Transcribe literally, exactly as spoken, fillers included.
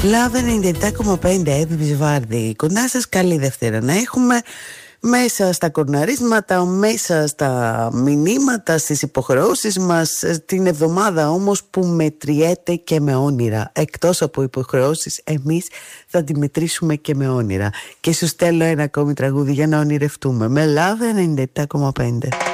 Λάβε ενενήντα επτά κόμμα πέντε Εύη Βάρδη. Κοντά σας, καλή Δευτέρα να έχουμε. Μέσα στα κορναρίσματα, μέσα στα μηνύματα, στις υποχρεώσεις μας, την εβδομάδα όμως που μετριέται και με όνειρα. Εκτός από υποχρεώσεις, εμείς θα τη μετρήσουμε και με όνειρα. Και σου στέλνω ένα ακόμη τραγούδι για να ονειρευτούμε. Με Λάβε ενενήντα επτά κόμμα πέντε.